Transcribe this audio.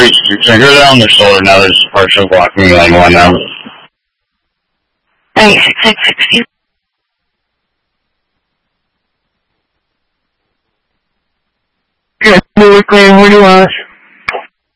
reaches your finger there on their shoulder. Now there's a partial blocking lane one now. 9660. Yes, Newark Lane, where do you want?